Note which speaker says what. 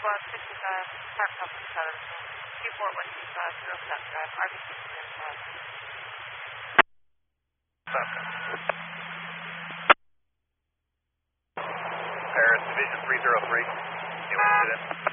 Speaker 1: Park Company Southern, Q4 125 RBC
Speaker 2: 305. Paris Division 303, new incident.